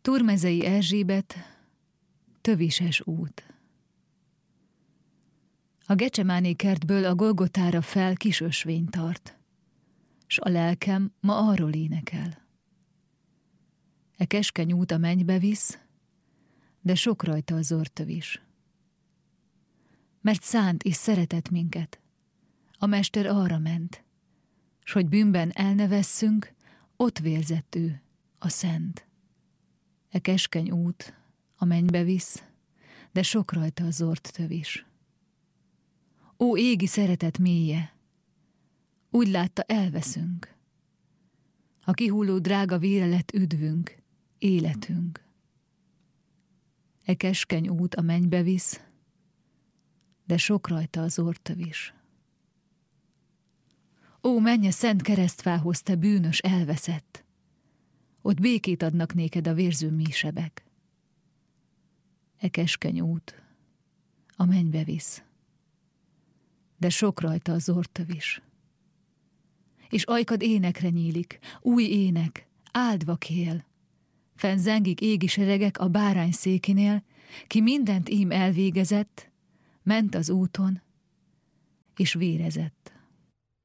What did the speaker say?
Turmezei Erzsébet, Tövises út. A Gecsemáné kertből a Golgotára fel kis ösvény tart, s a lelkem ma arról énekel. E keskeny út a mennybe visz, de sok rajta az orrtövis. Mert szánt és szeretett minket, a mester arra ment, s hogy bűnben elnevesszünk, ott vérzett ő, a szent. E keskeny út a mennybe visz, de sok rajta az orrtövis. Ó, égi szeretet mélye, úgy látta, elveszünk. A kihulló drága vére lett üdvünk, életünk. E keskeny út a mennybe visz, de sok rajta az orrtövis. Ó, menj a szent keresztfához, te bűnös elveszett! Ott békét adnak néked a vérző mísebek. E keskeny út a mennybe visz, de sok rajta az orrtövis. És ajkad énekre nyílik, új ének, áldva kél. Fenn zengik égi seregek a bárány székinél, ki mindent ím elvégezett, ment az úton, és vérezett.